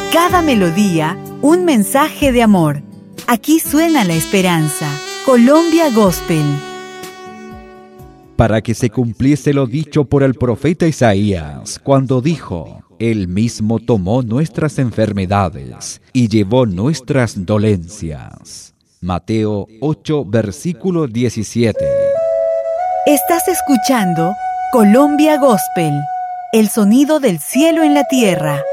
Cada melodía, un mensaje de amor. Aquí suena la esperanza. Colombia Gospel. Para que se cumpliese lo dicho por el profeta Isaías, cuando dijo: Él mismo tomó nuestras enfermedades y llevó nuestras dolencias. Mateo 8, versículo 17. Estás escuchando Colombia Gospel, el sonido del cielo en la tierra.